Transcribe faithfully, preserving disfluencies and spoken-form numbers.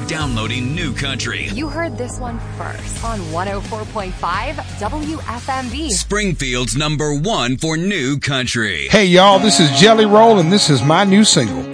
downloading New Country. You heard this one first on one oh four point five W F M B. Springfield's number one for New Country. Hey, y'all, this is Jelly Roll, and this is my new single.